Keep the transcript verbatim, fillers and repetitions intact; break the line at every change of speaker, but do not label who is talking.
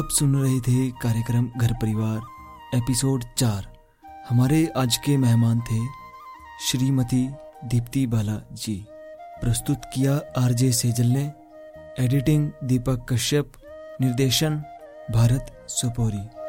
अब सुन रहे थे कार्यक्रम घर परिवार एपिसोड चार। हमारे आज के मेहमान थे श्रीमती दीप्ति बाला जी। प्रस्तुत किया आरजे सेजल ने। एडिटिंग दीपक कश्यप। निर्देशन भारत सुपोरी।